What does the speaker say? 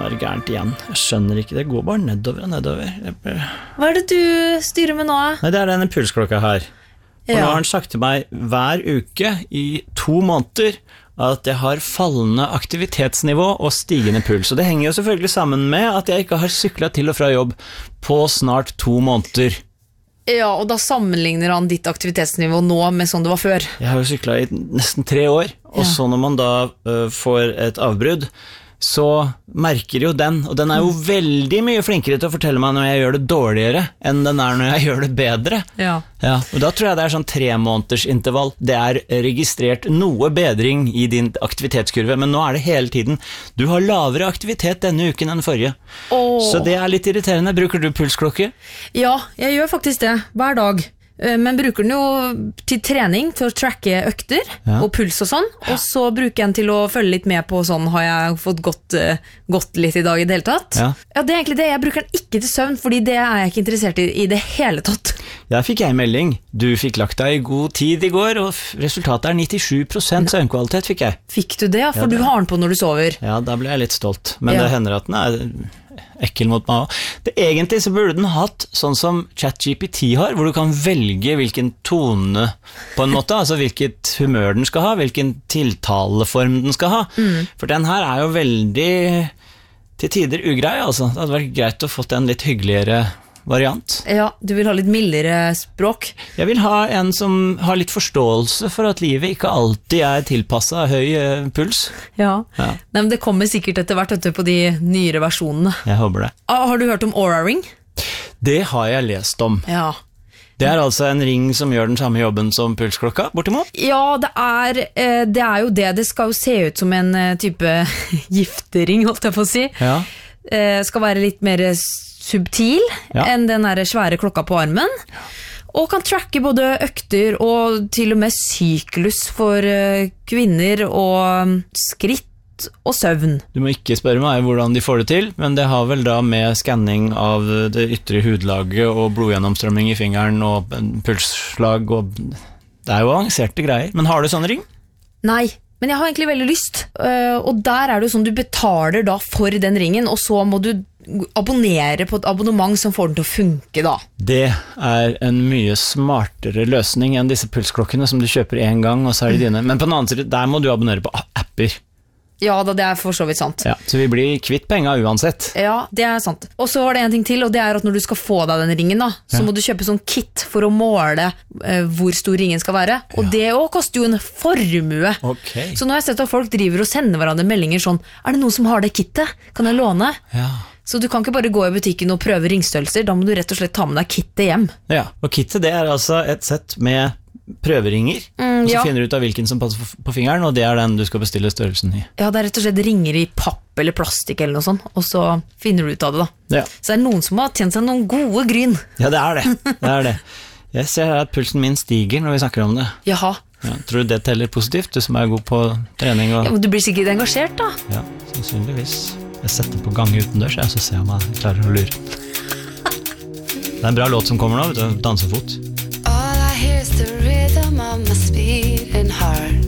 nå er det gærent igjen. Jeg skjønner ikke, det går bare nedover og nedover. Hva er det du styrer med nå? Nei, det er denne pulsklokka her. Og nå har han sagt til meg hver uke i 2 måneder at jeg har fallende aktivitetsnivå og stigende puls. Og det henger jo selvfølgelig sammen med at jeg ikke har syklet til og fra jobb på snart 2 måneder. Ja, og da sammenligner han ditt aktivitetsnivå nå med sånn det var før. Jeg har jo syklet i nesten 3 år, og så når man da får et avbrudd, så merker jo den, og den er jo veldig mye flinkere til å fortelle meg når jeg gjør det dårligere enn den er når jeg gjør det bedre. Ja. Ja, og da tror jeg det er sånn 3 måneders intervall. Det er registrert noe bedring i din aktivitetskurve, men nå er det hele tiden. Du har lavere aktivitet denne uken enn forrige. Så det er litt irriterende. Bruker du pulsklokke? Ja, jeg gjør faktisk det hver dag. Men bruker den jo til trening, til å tracke økter og puls og sånn, og så bruker jeg den til å følge litt med på sånn, har jeg fått gått litt i dag i det hele tatt? Ja, det er egentlig det. Jeg bruker den ikke til søvn, fordi det er jeg ikke interessert i det hele tatt. Der fikk jeg melding. Du fikk lagt deg i god tid i går, og resultatet er 97% søvnkvalitet, fikk jeg. Fikk du det? For du har den på når du sover. Ja, da ble jeg litt stolt, men det hender at den er ekkel mot meg også. Egentlig så burde den hatt sånn som ChatGPT har, hvor du kan velge hvilken tone på en måte, altså hvilket humør den skal ha, hvilken tiltaleform den skal ha. For den her er jo veldig til tider ugrei, altså. Det hadde vært greit å fått en litt hyggeligere variant. Ja, du vil ha litt mildere språk? Jeg vil ha en som har litt forståelse for at livet ikke alltid er tilpasset høy puls. Ja. Nei, men det kommer sikkert etter hvert på de nyere versjonene. Jeg håper det. Har du hørt om Oura Ring? Det har jeg lest om. Ja. Det er altså en ring som gjør den samme jobben som pulsklokka, bortimot? Ja, det er jo det. Det skal jo se ut som en type giftering, holdt jeg på å si. Ja. Skal være litt mer subtil enn den der svære klokka på armen, og kan tracke både økter og til og med syklus for kvinner og skritt og søvn. Du må ikke spørre meg hvordan de får det til, men det har vel da med skanning av det ytre hudlaget og blodgjennomstrømming i fingeren og pulsslag, og det er jo avanserte greier. Men har du sånn ring? Nei, men jeg har egentlig veldig lyst, og der er det jo sånn, du betaler da for den ringen, og så må du abonnere på et abonnement som får den til å funke da. Det er en mye smartere løsning enn disse pulsklokkene som du kjøper en gang, og så er de dine. Men på den annen side, der må du abonnere på apper. Ja, det er for så vidt sant. Ja, så vi blir kvitt penger uansett. Ja, det er sant. Og så var det en ting til, og det er at når du skal få deg den ringen da, så må du kjøpe sånn kit for å måle hvor stor ringen skal være. Og det også koster jo en formue. Okay. Så nå har jeg sett at folk driver og sender hverandre meldinger sånn, er det noen som har det kittet? Kan jeg låne? Ja. Så du kan ikke bare gå i butikken og prøve ringstørrelser, da må du rett og slett ta med deg kittet hjem. Ja, og kittet det er altså et sett med prøveringer, og så finner du ut av hvilken som passer på fingeren, og det er den du skal bestille størrelsen i. Ja, det er rett og slett ringer i papp eller plastikk eller noe sånt, og så finner du ut av det da. Ja. Så er det noen som har tjent seg noen gode gryn. Ja, det er det. Det er det. Jeg ser at pulsen min stiger når vi snakker om det. Jaha. Ja, tror du det teller positivt, du som er god på trening? Og... Ja, men du blir sikkert engasjert da. Ja, sannsynligvis. Jeg setter på gange utendørs, så ser jeg om jeg klarer å lure. Det er en bra låt som kommer nå, vet du, Dansefot. All I hear is the rhythm of my speeding heart.